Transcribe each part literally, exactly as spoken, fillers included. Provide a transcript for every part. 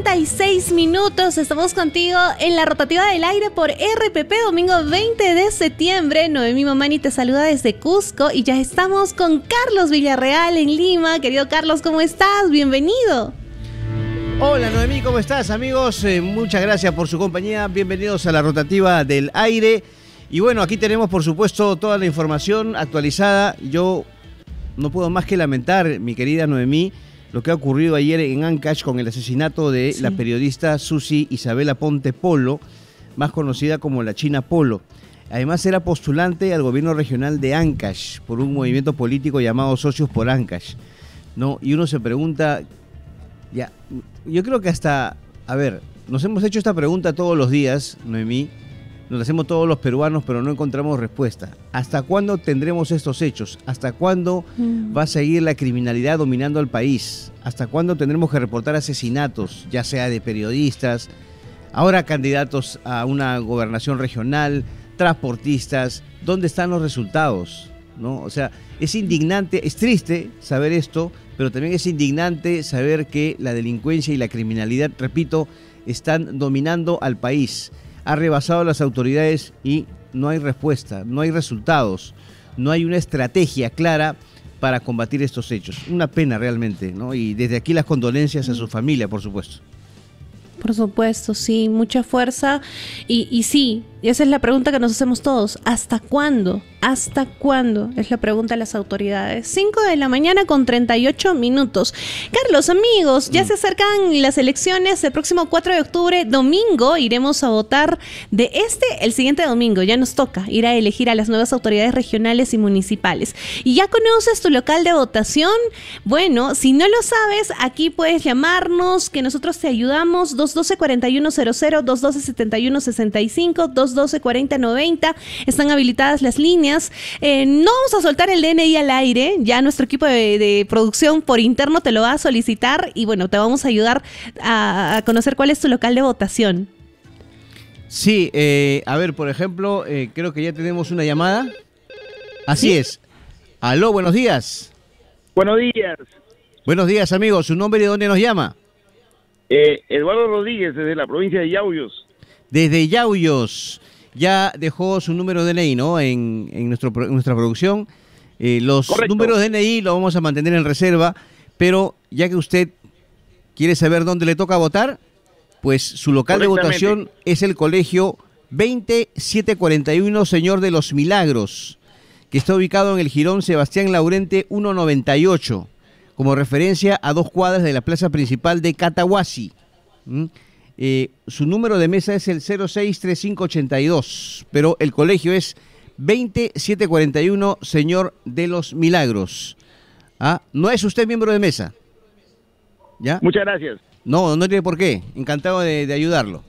treinta y seis minutos. Estamos contigo en la rotativa del aire por R P P, domingo veinte de septiembre. Noemí Mamani te saluda desde Cusco y ya estamos con Carlos Villarreal en Lima. Querido Carlos, ¿cómo estás? Bienvenido. Hola Noemí, ¿cómo estás, amigos? Eh, muchas gracias por su compañía. Bienvenidos a la rotativa del aire. Y bueno, aquí tenemos, por supuesto, toda la información actualizada. Yo no puedo más que lamentar, mi querida Noemí, lo que ha ocurrido ayer en Ancash con el asesinato de sí. la periodista Susi Isabela Ponte Polo, más conocida como la China Polo. Además era postulante al gobierno regional de Ancash por un movimiento político llamado Socios por Ancash, ¿no? Y uno se pregunta, ya, yo creo que hasta, a ver, nos hemos hecho esta pregunta todos los días, Noemí, nos la hacemos todos los peruanos, pero no encontramos respuesta. ¿Hasta cuándo tendremos estos hechos? ¿Hasta cuándo mm. va a seguir la criminalidad dominando al país? ¿Hasta cuándo tendremos que reportar asesinatos, ya sea de periodistas, ahora candidatos a una gobernación regional, transportistas? ¿Dónde están los resultados? ¿No? O sea, es indignante, es triste saber esto, pero también es indignante saber que la delincuencia y la criminalidad, repito, están dominando al país. Ha rebasado a las autoridades y no hay respuesta, no hay resultados, no hay una estrategia clara para combatir estos hechos. Una pena realmente, ¿no? Y desde aquí las condolencias a su familia, por supuesto. Por supuesto, sí, mucha fuerza. Y, y sí, esa es la pregunta que nos hacemos todos. ¿Hasta cuándo? ¿Hasta cuándo? Es la pregunta de las autoridades. cinco de la mañana con treinta y ocho minutos. Carlos, amigos, ya mm. se acercan las elecciones el próximo cuatro de octubre, domingo. Iremos a votar de este, el siguiente domingo. Ya nos toca ir a elegir a las nuevas autoridades regionales y municipales. ¿Y ya conoces tu local de votación? Bueno, si no lo sabes, aquí puedes llamarnos, que nosotros te ayudamos. dos uno dos, cuatro uno cero cero, dos uno dos, siete uno seis cinco, dos uno dos, cuarenta noventa. Están habilitadas las líneas. Eh, no vamos a soltar el D N I al aire. Ya nuestro equipo de, de producción por interno te lo va a solicitar y bueno, te vamos a ayudar a, a conocer cuál es tu local de votación. Sí, eh, a ver, por ejemplo, eh, creo que ya tenemos una llamada. Así ¿Sí? es. Aló, buenos días. Buenos días. Buenos días, amigos. ¿Su nombre y de dónde nos llama? Eh, Eduardo Rodríguez, desde la provincia de Yauyos. Desde Yauyos. Ya dejó su número de D N I, ¿no? En, en, nuestro, en nuestra producción. Eh, los Correcto. números de D N I los vamos a mantener en reserva, pero ya que usted quiere saber dónde le toca votar, pues su local de votación es el colegio veinte setecientos cuarenta y uno Señor de los Milagros, que está ubicado en el Jirón Sebastián Laurente ciento noventa y ocho, como referencia a dos cuadras de la plaza principal de Catahuasi. ¿Mm? Eh, su número de mesa es el cero seis tres cinco ocho dos, pero el colegio es veinte setecientos cuarenta y uno Señor de los Milagros. ¿Ah? ¿No es usted miembro de mesa? ¿Ya? Muchas gracias. No, no tiene por qué. Encantado de, de ayudarlo.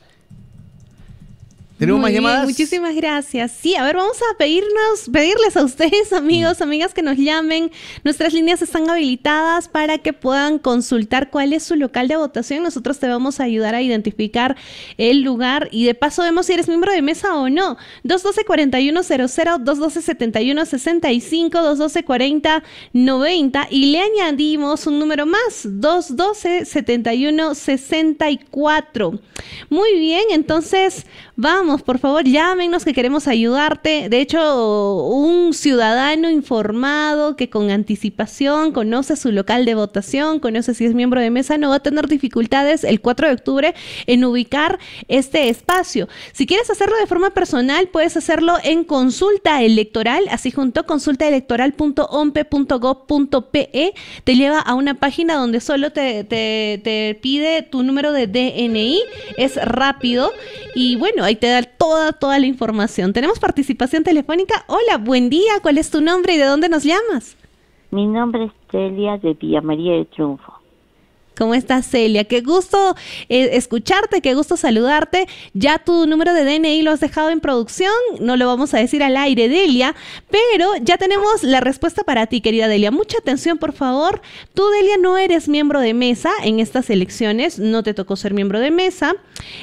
¿Tenemos Muy más bien, llamadas? Muchísimas gracias. Sí, a ver, vamos a pedirnos, pedirles a ustedes, amigos, mm. amigas, que nos llamen. Nuestras líneas están habilitadas para que puedan consultar cuál es su local de votación. Nosotros te vamos a ayudar a identificar el lugar y de paso vemos si eres miembro de mesa o no. dos uno dos, cuarenta y uno cero cero, dos uno dos, setenta y uno sesenta y cinco, dos uno dos, cuarenta noventa y le añadimos un número más, dos uno dos, setenta y uno sesenta y cuatro. Muy bien, entonces vamos. Por favor, llámenos que queremos ayudarte. De hecho, un ciudadano informado que con anticipación conoce su local de votación, conoce si es miembro de mesa, no va a tener dificultades el cuatro de octubre en ubicar este espacio. Si quieres hacerlo de forma personal, puedes hacerlo en consulta electoral, así junto consulta electoral punto o m p e punto gob punto p e. Te lleva a una página donde solo te, te, te pide tu número de D N I. Es rápido y bueno, ahí te da toda, toda la información. Tenemos participación telefónica. Hola, buen día. ¿Cuál es tu nombre y de dónde nos llamas? Mi nombre es Celia de Villa María de Triunfo. ¿Cómo estás, Celia? Qué gusto eh, escucharte, qué gusto saludarte. Ya tu número de D N I lo has dejado en producción, no lo vamos a decir al aire, Delia, pero ya tenemos la respuesta para ti, querida Delia. Mucha atención, por favor. Tú, Delia, no eres miembro de mesa en estas elecciones, no te tocó ser miembro de mesa.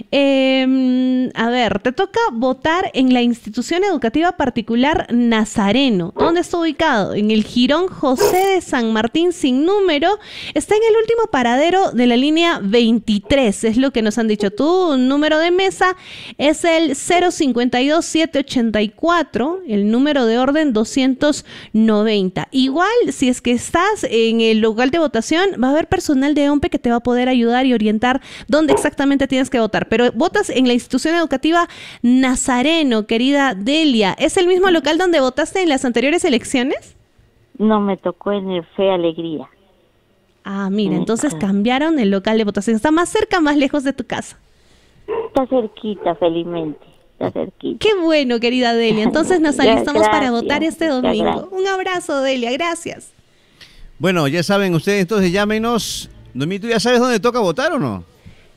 Eh, a ver, te toca votar en la institución educativa particular Nazareno. ¿Dónde está ubicado? En el Jirón José de San Martín sin número. Está en el último paradero paradero de la línea veintitrés, es lo que nos han dicho. Tu número de mesa es el cero cincuenta y dos, setecientos ochenta y cuatro, el número de orden doscientos noventa. Igual, si es que estás en el local de votación, va a haber personal de OMPE que te va a poder ayudar y orientar dónde exactamente tienes que votar. Pero votas en la institución educativa Nazareno, querida Delia. ¿Es el mismo local donde votaste en las anteriores elecciones? No, me tocó en el Fe Alegría. Ah, mira, entonces cambiaron el local de votación. ¿Está más cerca o más lejos de tu casa? Está cerquita, felizmente. Está cerquita. Qué bueno, querida Delia. Entonces nos alistamos Gracias, para votar este domingo. gracias. Un abrazo, Delia. Gracias. Bueno, ya saben ustedes, entonces llámenos. Noemí, ¿tú ya sabes dónde toca votar o no?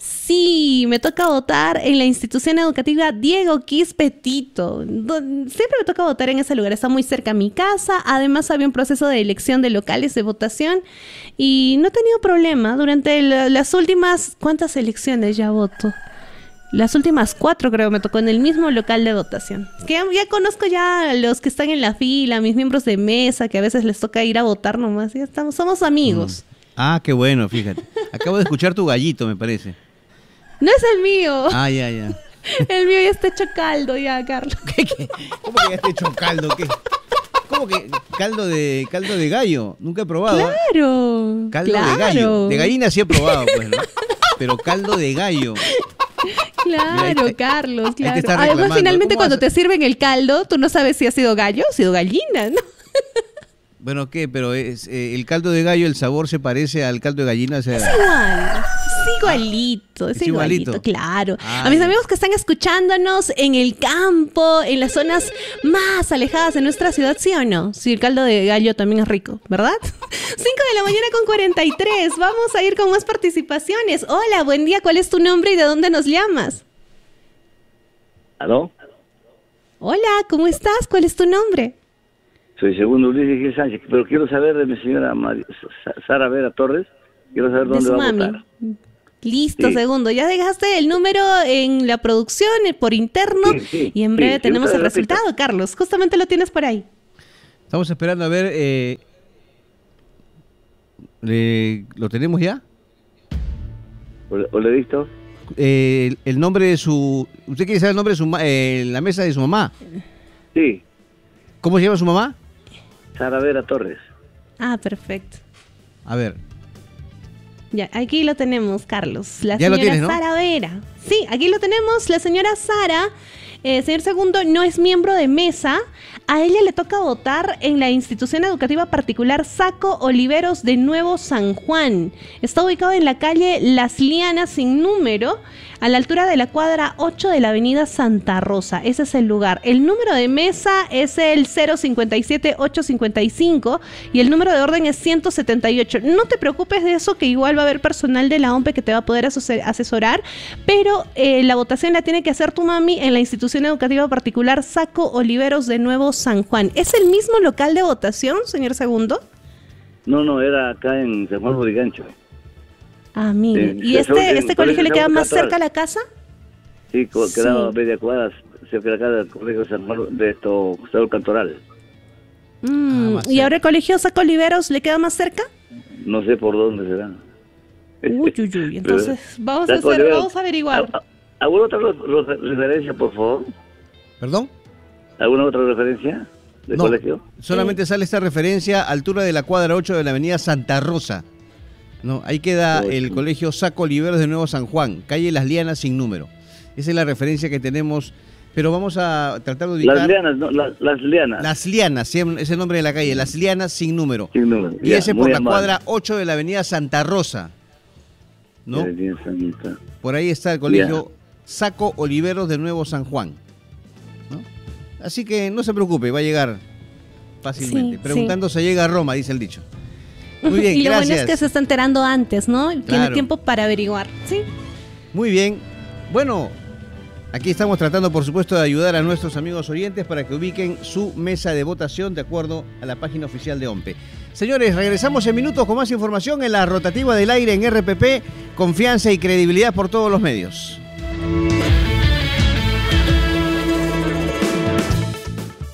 Sí, me toca votar en la institución educativa Diego Quispetito. Siempre me toca votar en ese lugar, está muy cerca a mi casa. Además había un proceso de elección de locales de votación y no he tenido problema. Durante la, las últimas, ¿cuántas elecciones ya voto? Las últimas cuatro creo me tocó en el mismo local de votación. Es que ya, ya conozco ya a los que están en la fila, mis miembros de mesa, que a veces les toca ir a votar nomás. Ya estamos, somos amigos. Mm. Ah, qué bueno, fíjate. Acabo de escuchar tu gallito, me parece. No es el mío. Ah, ya, ya. El mío ya está hecho caldo ya, Carlos. ¿Qué, qué? ¿Cómo que ya está hecho caldo? ¿Qué? ¿Cómo que caldo de caldo de gallo? Nunca he probado. Claro. Caldo claro. de gallo. De gallina sí he probado, pues, ¿no? Pero caldo de gallo. Claro, Mira, ahí, Carlos, ahí te claro. está Además, reclamando. finalmente ¿Cómo cuando vas te a- sirven el caldo, tú no sabes si ha sido gallo o ha sido gallina, ¿no? Bueno, ¿qué? Pero es, eh, el caldo de gallo, el sabor se parece al caldo de gallina. O sea, Es igual, es igualito, es, ¿Es igualito? igualito, claro. Ah, a mis ya. amigos que están escuchándonos en el campo, en las zonas más alejadas de nuestra ciudad, ¿sí o no? Sí, el caldo de gallo también es rico, ¿verdad? cinco de la mañana con cuarenta y tres, vamos a ir con más participaciones. Hola, buen día, ¿cuál es tu nombre y de dónde nos llamas? ¿Aló? Hola, ¿cómo estás? ¿Cuál es tu nombre? Soy segundo Ulises Gil Sánchez, pero quiero saber de mi señora Mari- Sa- Sara Vera Torres, quiero saber De dónde su va a mami. votar. Listo, Sí. segundo. Ya dejaste el número en la producción, eh, por interno, Sí, sí, y en sí, breve sí, tenemos usted el repita. resultado, Carlos. Justamente lo tienes por ahí. estamos esperando a ver. Eh, le- ¿Lo tenemos ya? ¿O, le- o le he visto? Eh, el, el nombre de su... ¿Usted quiere saber el nombre de su ma- eh, la mesa de su mamá? Sí, ¿Cómo se llama su mamá? Sara Vera Torres. Ah, perfecto. A ver. Ya, aquí lo tenemos, Carlos. La Ya lo señora tienes, ¿no? Sara Vera. Sí, aquí lo tenemos. La señora Sara, eh, señor segundo, no es miembro de mesa. A ella le toca votar en la institución educativa particular Saco Oliveros de Nuevo San Juan. Está ubicado en la calle Las Lianas sin número, a la altura de la cuadra ocho de la avenida Santa Rosa. Ese es el lugar. El número de mesa es el cero cincuenta y siete, ochocientos cincuenta y cinco y el número de orden es ciento setenta y ocho. No te preocupes de eso, que igual va a haber personal de la OMPE que te va a poder asesor- asesorar, pero eh, la votación la tiene que hacer tu mami en la institución educativa particular Saco Oliveros de Nuevo San Juan. ¿Es el mismo local de votación, señor segundo? No, no, era acá en San Juan Lurigancho. Ah, mire. Sí, ¿Y sí, este, sí, este sí, colegio le sí, queda sí, más sí, cerca a la casa? Sí, co- quedaba Sí. media cuadra cerca de acá del colegio San Juan de esto, Gustavo Cantoral. Mm, Ah, más ¿y cerca. ahora el colegio Saco Oliveros le queda más cerca? No sé por dónde será. Uy, uy, uy. Entonces, vamos a Saco hacer, Oliveros. vamos a averiguar. ¿Al- ¿Alguna otra re- re- referencia, por favor? ¿Perdón? ¿Alguna otra referencia de No, colegio? solamente sale esta referencia, altura de la cuadra ocho de la avenida Santa Rosa. No, ahí queda Ocho. el colegio Saco Oliveros de Nuevo San Juan, calle Las Lianas sin número. Esa es la referencia que tenemos, pero vamos a tratar de ubicar... Las lianas, no, la- las lianas. Las Lianas, sí, es el nombre de la calle, Las Lianas sin número. Sin número. Y Ya, ese muy por la amable. cuadra ocho de la avenida Santa Rosa. ¿No? Ya, bien, Sanita. Por ahí está el colegio Saco Oliveros de Nuevo San Juan. ¿No? Así que no se preocupe, va a llegar fácilmente. Sí, Preguntando se llega a Roma, dice el dicho. Muy bien, y lo gracias. bueno es que se está enterando antes, ¿no? Tiene Claro. tiempo para averiguar. Sí. Muy bien. Bueno, aquí estamos tratando, por supuesto, de ayudar a nuestros amigos oyentes para que ubiquen su mesa de votación de acuerdo a la página oficial de OMPE. Señores, regresamos en minutos con más información en la rotativa del aire en R P P. Confianza y credibilidad por todos los medios.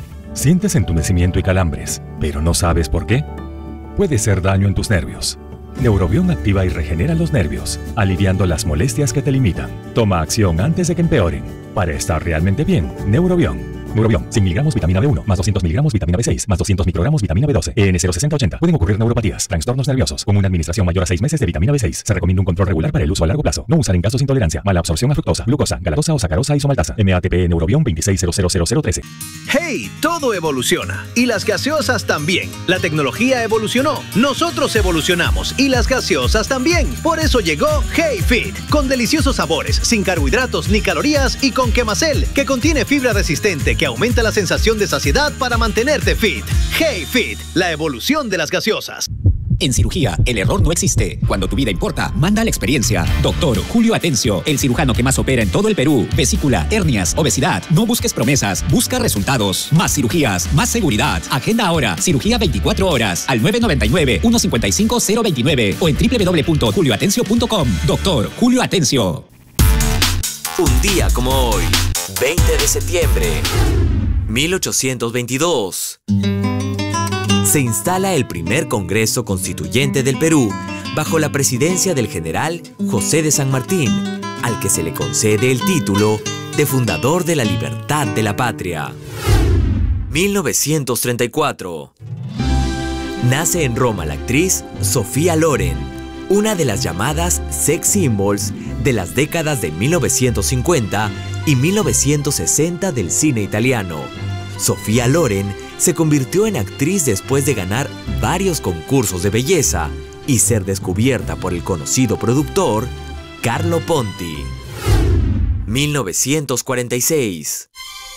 Sientes entumecimiento y calambres, pero no sabes por qué. Puede ser daño en tus nervios. Neurobión activa y regenera los nervios, aliviando las molestias que te limitan. Toma acción antes de que empeoren. Para estar realmente bien, Neurobión. Neurobión, cien miligramos vitamina B uno, más doscientos miligramos vitamina B seis, más doscientos microgramos vitamina B doce. E N cero sesenta ochenta. Pueden ocurrir neuropatías, trastornos nerviosos. Con una administración mayor a seis meses de vitamina B seis. Se recomienda un control regular para el uso a largo plazo. No usar en casos de intolerancia, mala absorción a fructosa, glucosa, galactosa o sacarosa isomaltasa. M A T P Neurobión veintiséis cero cero cero cero trece. ¡Hey! Todo evoluciona. Y las gaseosas también. La tecnología evolucionó. Nosotros evolucionamos. Y las gaseosas también. Por eso llegó Hey Fit. Con deliciosos sabores, sin carbohidratos ni calorías y con Quemacel, que contiene fibra resistente que aumenta la sensación de saciedad para mantenerte fit. Hey Fit, la evolución de las gaseosas. En cirugía, el error no existe. Cuando tu vida importa, manda la experiencia. Doctor Julio Atencio, el cirujano que más opera en todo el Perú. Vesícula, hernias, obesidad. No busques promesas, busca resultados. Más cirugías, más seguridad. Agenda ahora, cirugía veinticuatro horas, al nueve nueve nueve, uno cinco cinco, cero dos nueve o en doble u doble u doble u punto julio atencio punto com. Doctor Julio Atencio. Un día como hoy, veinte de septiembre, mil ochocientos veintidós. Se instala el primer Congreso Constituyente del Perú bajo la presidencia del general José de San Martín, al que se le concede el título de fundador de la libertad de la patria. mil novecientos treinta y cuatro. Nace en Roma la actriz Sofía Loren, una de las llamadas sex symbols de las décadas de mil novecientos cincuenta y mil novecientos sesenta del cine italiano. Sofía Loren se convirtió en actriz después de ganar varios concursos de belleza y ser descubierta por el conocido productor Carlo Ponti. mil novecientos cuarenta y seis.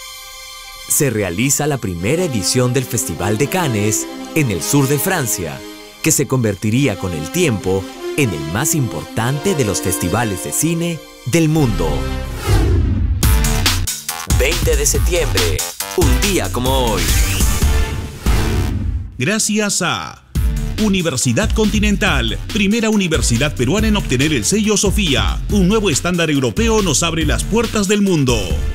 Se realiza la primera edición del Festival de Cannes en el sur de Francia, que se convertiría con el tiempo en el más importante de los festivales de cine del mundo. veinte de septiembre, un día como hoy. Gracias a Universidad Continental, primera universidad peruana en obtener el sello Sofía. Un nuevo estándar europeo nos abre las puertas del mundo.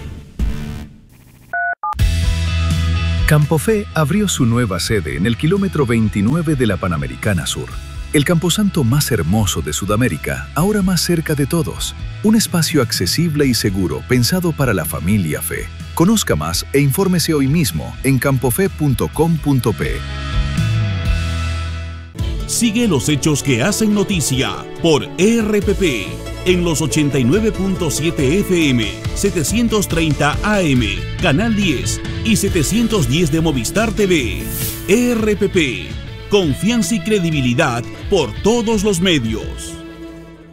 Campofe abrió su nueva sede en el kilómetro veintinueve de la Panamericana Sur. El camposanto más hermoso de Sudamérica, ahora más cerca de todos. Un espacio accesible y seguro pensado para la familia Fe. Conozca más e infórmese hoy mismo en campofe punto com punto pe. Sigue los hechos que hacen noticia por E R P P en los ochenta y nueve punto siete F M, setecientos treinta A M, Canal diez y setecientos diez de Movistar T V. E R P P, confianza y credibilidad por todos los medios.